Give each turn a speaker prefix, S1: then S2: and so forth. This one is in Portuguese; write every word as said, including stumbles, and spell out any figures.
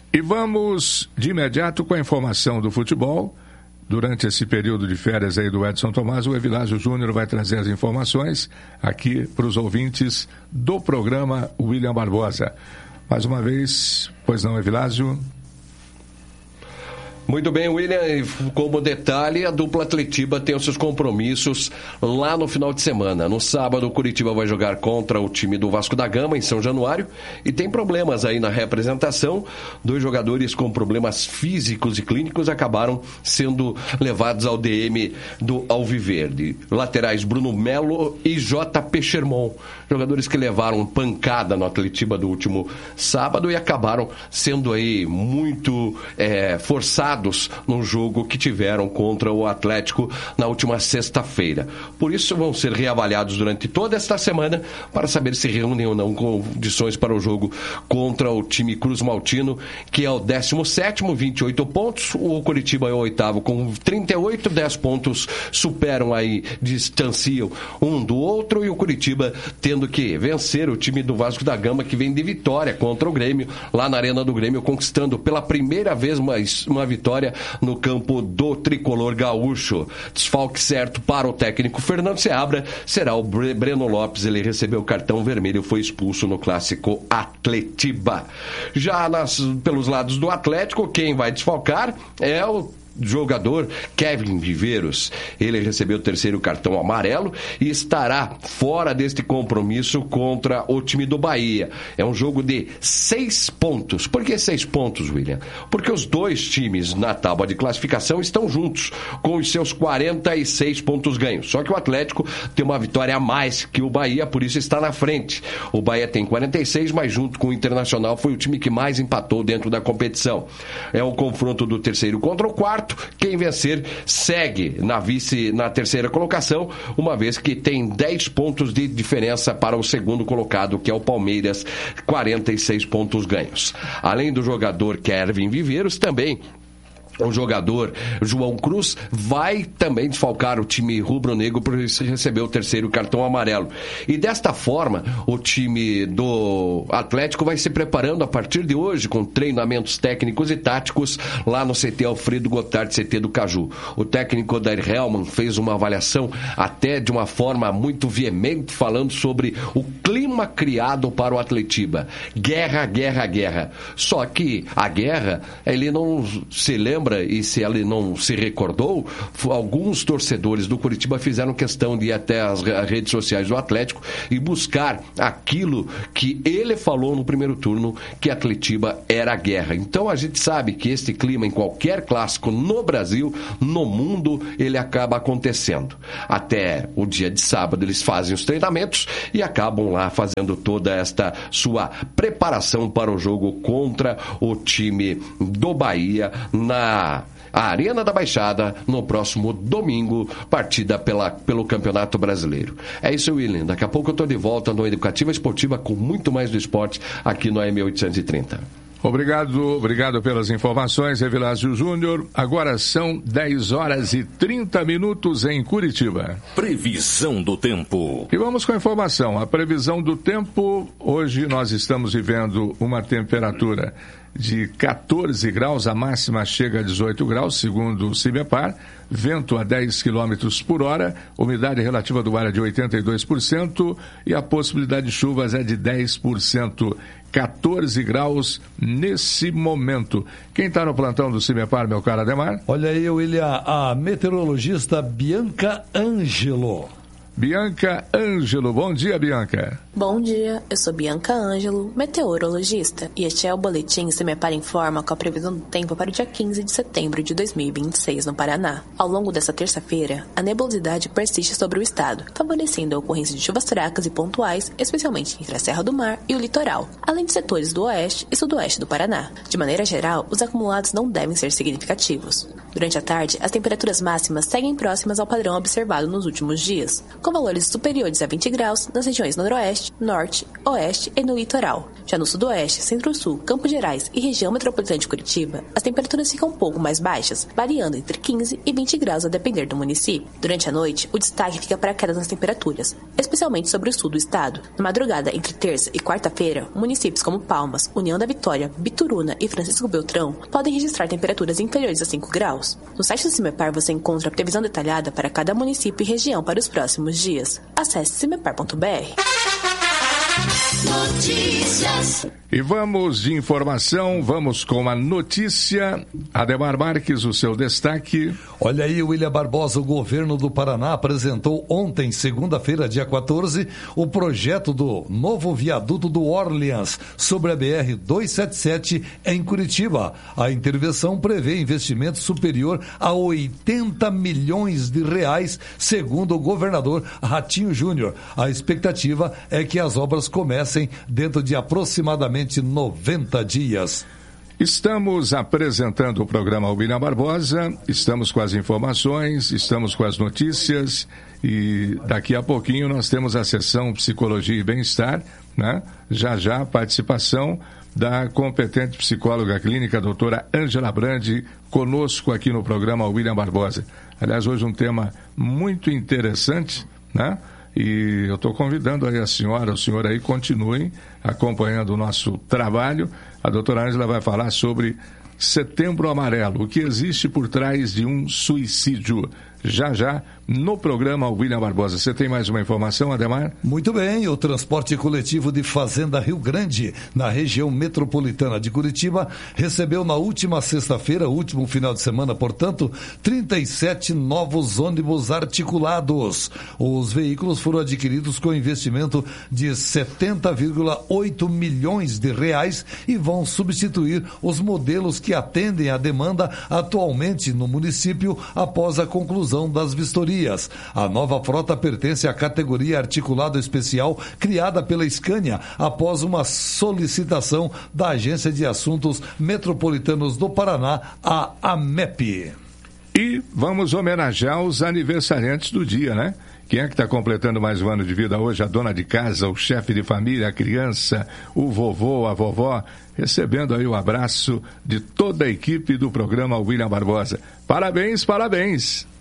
S1: E vamos de imediato com a informação do futebol. Durante esse período de férias aí do Edson Tomás, o Evilásio Júnior vai trazer as informações aqui para os ouvintes do programa William Barbosa. Mais uma vez, pois não, Evilásio?
S2: Muito bem, William, como detalhe, a dupla Atletiba tem os seus compromissos lá no final de semana. No sábado, o Curitiba vai jogar contra o time do Vasco da Gama, em São Januário, e tem problemas aí na representação. Dois jogadores com problemas físicos e clínicos acabaram sendo levados ao D M do Alviverde. Laterais Bruno Melo e J P Sherman, jogadores que levaram pancada no Atletiba do último sábado e acabaram sendo aí muito é, forçados no jogo que tiveram contra o Atlético na última sexta-feira. Por isso vão ser reavaliados durante toda esta semana para saber se reúnem ou não condições para o jogo contra o time Cruz Maltino, que é o décimo sétimo, vinte e oito pontos. O Curitiba é o oitavo com trinta e oito, dez pontos superam aí, distanciam um do outro, e o Curitiba tendo que vencer o time do Vasco da Gama, que vem de vitória contra o Grêmio, lá na Arena do Grêmio, conquistando pela primeira vez uma, uma vitória no campo do tricolor gaúcho. Desfalque certo para o técnico Fernando Seabra será o Breno Lopes. Ele recebeu o cartão vermelho, foi expulso no clássico Atletiba. Já nas, pelos lados do Atlético, quem vai desfalcar é o jogador Kevin Viveiros. Ele recebeu o terceiro cartão amarelo e estará fora deste compromisso contra o time do Bahia. É um jogo de seis pontos. Por que seis pontos, William? Porque os dois times na tábua de classificação estão juntos, com os seus quarenta e seis pontos ganhos. Só que o Atlético tem uma vitória a mais que o Bahia, por isso está na frente. O Bahia tem quarenta e seis, mas junto com o Internacional foi o time que mais empatou dentro da competição. É o confronto do terceiro contra o quarto. Quem vencer segue na vice, na terceira colocação, uma vez que tem dez pontos de diferença para o segundo colocado, que é o Palmeiras, quarenta e seis pontos ganhos. Além do jogador Kevin Viveiros, também o jogador João Cruz vai também desfalcar o time rubro-negro por receber o terceiro cartão amarelo. E desta forma, o time do Atlético vai se preparando a partir de hoje com treinamentos técnicos e táticos lá no C T Alfredo Gottardi, C T do Caju. O técnico Odair Hellmann fez uma avaliação até de uma forma muito veemente, falando sobre o clima criado para o Atletiba. Guerra, guerra, guerra. Só que a guerra, ele não se lembra, e se ele não se recordou, alguns torcedores do Curitiba fizeram questão de ir até as redes sociais do Atlético e buscar aquilo que ele falou no primeiro turno, que Atletiba era guerra. Então a gente sabe que este clima em qualquer clássico no Brasil, no mundo, ele acaba acontecendo. Até o dia de sábado eles fazem os treinamentos e acabam lá fazendo toda esta sua preparação para o jogo contra o time do Bahia na a Arena da Baixada no próximo domingo, partida pela, pelo Campeonato Brasileiro. É isso, William. Daqui a pouco eu estou de volta no Educativa Esportiva com muito mais do esporte aqui no A M oitocentos e trinta.
S1: Obrigado, obrigado pelas informações, Evilásio Júnior. Agora são dez horas e trinta minutos em Curitiba.
S3: Previsão do tempo.
S1: E vamos com a informação. A previsão do tempo, hoje nós estamos vivendo uma temperatura de catorze graus, a máxima chega a dezoito graus, segundo o CIMEPAR, vento a dez quilômetros por hora, umidade relativa do ar é de oitenta e dois por cento e a possibilidade de chuvas é de dez por cento. catorze graus nesse momento. Quem está no plantão do CIMEPAR, meu caro Ademar?
S4: Olha aí, William, a meteorologista Bianca Ângelo.
S1: Bianca Ângelo, bom dia, Bianca.
S5: Bom dia, eu sou Bianca Ângelo, meteorologista, e este é o boletim CIMEPAR Informa com a previsão do tempo para o dia quinze de setembro de dois mil e vinte e seis no Paraná. Ao longo desta terça-feira, a nebulosidade persiste sobre o estado, favorecendo a ocorrência de chuvas fracas e pontuais, especialmente entre a Serra do Mar e o litoral, além de setores do oeste e sudoeste do Paraná. De maneira geral, os acumulados não devem ser significativos. Durante a tarde, as temperaturas máximas seguem próximas ao padrão observado nos últimos dias, com com valores superiores a vinte graus nas regiões noroeste, norte, oeste e no litoral. Já no sudoeste, centro-sul, Campos Gerais e região metropolitana de Curitiba, as temperaturas ficam um pouco mais baixas, variando entre quinze e vinte graus a depender do município. Durante a noite, o destaque fica para a queda nas temperaturas, especialmente sobre o sul do estado. Na madrugada entre terça e quarta-feira, municípios como Palmas, União da Vitória, Bituruna e Francisco Beltrão podem registrar temperaturas inferiores a cinco graus. No site do CIMEPAR você encontra a previsão detalhada para cada município e região para os próximos dias. Acesse cimepar ponto b r.
S1: Notícias. E vamos de informação, vamos com a notícia. Ademar Marques, o seu destaque.
S4: Olha aí, William Barbosa, o governo do Paraná apresentou ontem, segunda-feira, dia quatorze, o projeto do novo viaduto do Orleans sobre a B R duzentos e setenta e sete em Curitiba. A intervenção prevê investimento superior a oitenta milhões de reais, segundo o governador Ratinho Júnior. A expectativa é que as obras comecem dentro de aproximadamente noventa dias.
S1: Estamos apresentando o programa William Barbosa, estamos com as informações, estamos com as notícias e daqui a pouquinho nós temos a sessão Psicologia e Bem-Estar, né? Já já a participação da competente psicóloga clínica, a doutora Ângela Brandi, conosco aqui no programa William Barbosa. Aliás, hoje um tema muito interessante, né? E eu estou convidando aí a senhora, o senhor aí, continuem acompanhando o nosso trabalho. A doutora Ângela vai falar sobre Setembro Amarelo, o que existe por trás de um suicídio. Já, já, no programa William Barbosa. Você tem mais uma informação, Ademar?
S4: Muito bem, o transporte coletivo de Fazenda Rio Grande, na região metropolitana de Curitiba, recebeu na última sexta-feira, último final de semana, portanto, trinta e sete novos ônibus articulados. Os veículos foram adquiridos com investimento de setenta vírgula oito milhões de reais e vão substituir os modelos que atendem à demanda atualmente no município após a conclusão das vistorias. A nova frota pertence à categoria articulado especial criada pela Scania após uma solicitação da Agência de Assuntos Metropolitanos do Paraná, a AMEP.
S1: E vamos homenagear os aniversariantes do dia, né? Quem é que está completando mais um ano de vida hoje? A dona de casa, o chefe de família, a criança, o vovô, a vovó, recebendo aí o abraço de toda a equipe do programa William Barbosa. Parabéns, parabéns!